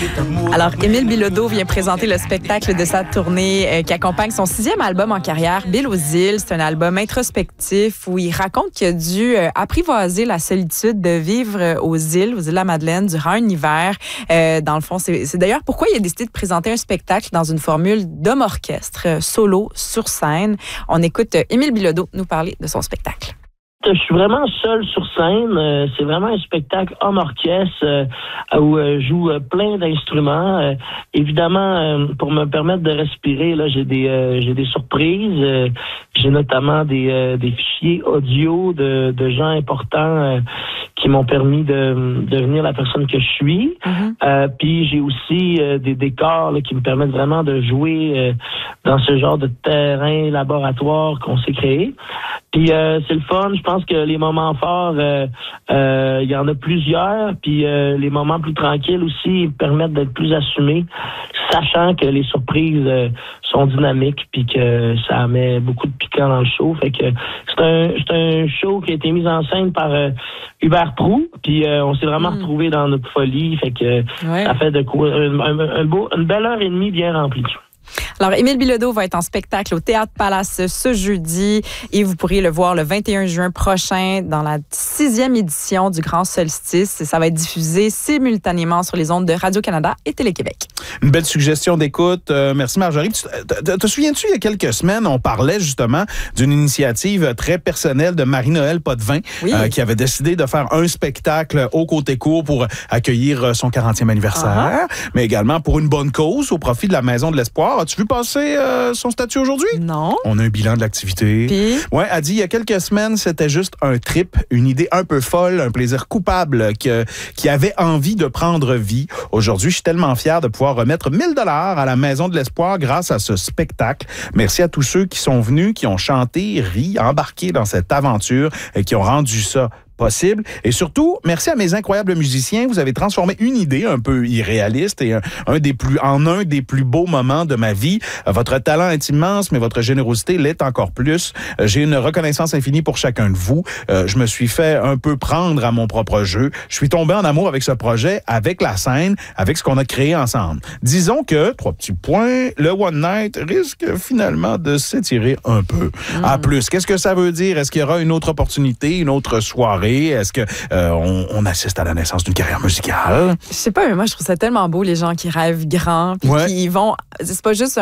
Alors, Émile Bilodeau vient présenter le spectacle de sa tournée qui accompagne son 6e album en carrière, Bill aux îles. C'est un album introspectif où il raconte qu'il a dû apprivoiser la solitude de vivre aux îles de la Madeleine durant un hiver. Dans le fond, c'est d'ailleurs pourquoi il a décidé de présenter un spectacle dans une formule d'homme-orchestre, solo, sur scène. On écoute Émile Bilodeau nous parler de son spectacle. Je suis vraiment seul sur scène. C'est vraiment un spectacle homme-orchestre où je joue plein d'instruments. Évidemment, pour me permettre de respirer, là, j'ai des surprises. J'ai notamment des fichiers audio de gens importants qui m'ont permis de devenir la personne que je suis. Puis j'ai aussi des décors là, qui me permettent vraiment de jouer dans ce genre de terrain laboratoire qu'on s'est créé. Puis c'est le fun. Je pense que les moments forts, il y en a plusieurs. Puis les moments plus tranquilles aussi permettent d'être plus assumés, sachant que les surprises sont dynamiques puis que ça met beaucoup de piquant dans le show. Fait que c'est un show qui a été mis en scène par Hubert Proulx. Puis on s'est vraiment retrouvés dans notre folie. Fait que ça fait de quoi une belle heure et demie bien remplie. Alors, Émile Bilodeau va être en spectacle au Théâtre Palace ce jeudi et vous pourrez le voir le 21 juin prochain dans la 6e édition du Grand Solstice. Ça va être diffusé simultanément sur les ondes de Radio-Canada et Télé-Québec. Une belle suggestion d'écoute. Merci Marjorie. Te souviens-tu, il y a quelques semaines, on parlait justement d'une initiative très personnelle de Marie-Noël Potvin qui avait décidé de faire un spectacle au Côté Court pour accueillir son 40e anniversaire, mais également pour une bonne cause au profit de la Maison de l'Espoir. As-tu vu passer son statut aujourd'hui? Non. On a un bilan de l'activité. Puis? Ouais, elle dit il y a quelques semaines, c'était juste un trip, une idée un peu folle, un plaisir coupable qui avait envie de prendre vie. Aujourd'hui, je suis tellement fier de pouvoir remettre 1 000 $ à la Maison de l'Espoir grâce à ce spectacle. Merci à tous ceux qui sont venus, qui ont chanté, ri, embarqué dans cette aventure et qui ont rendu ça possible. Et surtout, merci à mes incroyables musiciens. Vous avez transformé une idée un peu irréaliste et un des plus beaux moments de ma vie. Votre talent est immense, mais votre générosité l'est encore plus. J'ai une reconnaissance infinie pour chacun de vous. Je me suis fait un peu prendre à mon propre jeu. Je suis tombé en amour avec ce projet, avec la scène, avec ce qu'on a créé ensemble. Disons que, 3 petits points, le One Night risque finalement de s'étirer un peu. À plus, qu'est-ce que ça veut dire? Est-ce qu'il y aura une autre opportunité, une autre soirée? Est-ce que on assiste à la naissance d'une carrière musicale? Je sais pas, mais moi, je trouve ça tellement beau, les gens qui rêvent grand, puis qui vont... C'est pas juste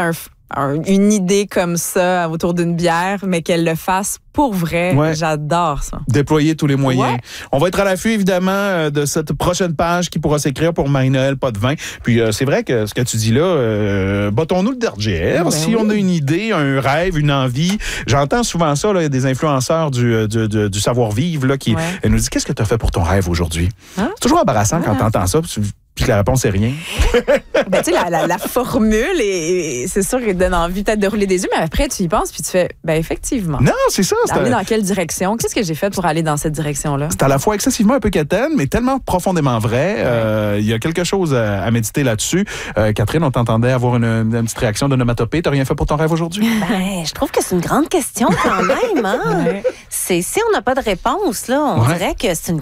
une idée comme ça autour d'une bière, mais qu'elle le fasse pour vrai. J'adore ça. Déployer tous les moyens. On va être à l'affût, évidemment, de cette prochaine page qui pourra s'écrire pour Marie-Noël Potvin. Puis c'est vrai que ce que tu dis là, battons-nous le derrière. Si on a une idée, un rêve, une envie, j'entends souvent ça, là, il y a des influenceurs du savoir-vivre là, qui nous disent « Qu'est-ce que tu as fait pour ton rêve aujourd'hui? C'est toujours embarrassant quand tu entends ça, puis que la réponse est rien. Ben, tu sais, la formule, et c'est sûr qu'elle donne envie peut-être de rouler des yeux, mais après, tu y penses, puis tu fais, ben effectivement. Non, c'est ça. Aller dans quelle direction? Qu'est-ce que j'ai fait pour aller dans cette direction-là? C'est à la fois excessivement un peu quétaine, mais tellement profondément vrai. Il y a quelque chose à méditer là-dessus. Catherine, on t'entendait avoir une petite réaction d'onomatopée. T'as rien fait pour ton rêve aujourd'hui? Ben, je trouve que c'est une grande question quand même. Hein? Si on n'a pas de réponse, là, on dirait que c'est une